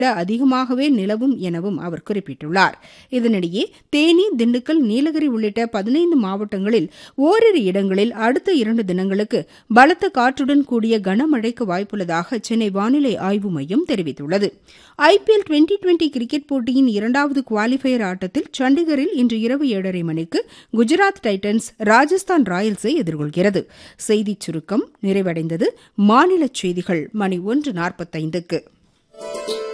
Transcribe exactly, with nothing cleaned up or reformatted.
அதிகமாகவே நிலவும் எனவும் அவர் குறிப்பிட்டுள்ளார். இதனிடையே தேனி, திண்டுக்கல், நீலகிரி உள்ளிட்ட பதினைந்து மாவட்டங்களில் ஓரிரு இடங்களில் அடுத்த இரண்டு தினங்களுக்கு பலத்த காற்றுடன் கூடிய கனமழைக்கு வாய்ப்புள்ளதாக சென்னை வானிலை ஆய்வு மையம் தெரிவித்துள்ளது. I P L twenty twenty cricket போட்டியின் இரண்டாவது குவாலிஃபயர் ஆட்டத்தில் சண்டிகரில் இன்று இரவு ஏழரை மணிக்கு குஜராத் டைட்டன்ஸ் ராஜஸ்தான் ராயல்ஸை எதிர்கொள்கிறது. செய்திச் சுருக்கம் நிறைவடைந்தது. மாநிலச் செய்திகள் மணி ஒன்று நாற்பத்தைந்துக்கு.